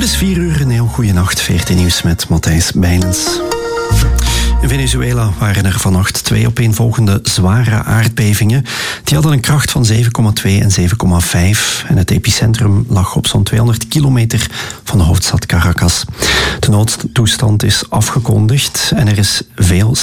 Het is 4 uur, een heel goede nacht. 14 nieuws met Matthijs Bijlens. In Venezuela waren er vannacht 2 opeenvolgende zware aardbevingen. Die hadden een kracht van 7,2 en 7,5. En het epicentrum lag op zo'n 200 kilometer van de hoofdstad Caracas. De noodtoestand is afgekondigd en er is veel